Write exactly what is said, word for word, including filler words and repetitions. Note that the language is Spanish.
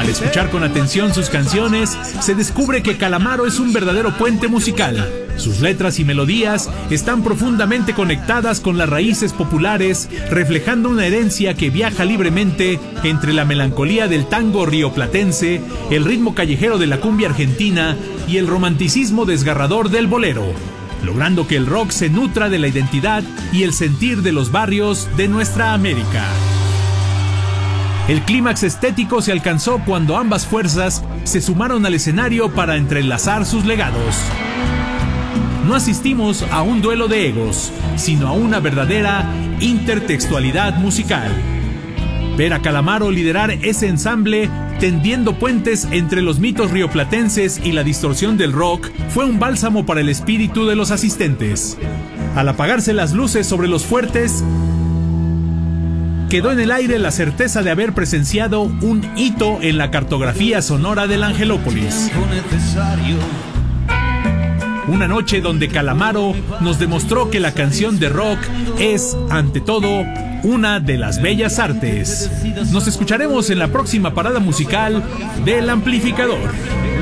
Al escuchar con atención sus canciones, se descubre que Calamaro es un verdadero puente musical. Sus letras y melodías están profundamente conectadas con las raíces populares, reflejando una herencia que viaja libremente entre la melancolía del tango rioplatense, el ritmo callejero de la cumbia argentina y el romanticismo desgarrador del bolero, logrando que el rock se nutra de la identidad y el sentir de los barrios de nuestra América. El clímax estético se alcanzó cuando ambas fuerzas se sumaron al escenario para entrelazar sus legados. No asistimos a un duelo de egos, sino a una verdadera intertextualidad musical. Ver a Calamaro liderar ese ensamble, tendiendo puentes entre los mitos rioplatenses y la distorsión del rock, fue un bálsamo para el espíritu de los asistentes. Al apagarse las luces sobre los fuertes, quedó en el aire la certeza de haber presenciado un hito en la cartografía sonora del Angelópolis. Una noche donde Calamaro nos demostró que la canción de rock es, ante todo, una de las bellas artes. Nos escucharemos en la próxima parada musical del Amplificador.